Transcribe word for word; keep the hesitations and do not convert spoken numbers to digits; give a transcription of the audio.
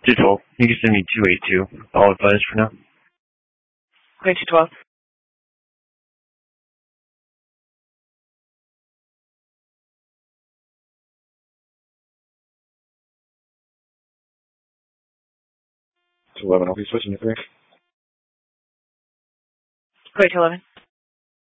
two twelve. You can send me two eight two. I'll advise for now. Okay, two twelve. two eleven, I'll be switching to three. Great, two eleven.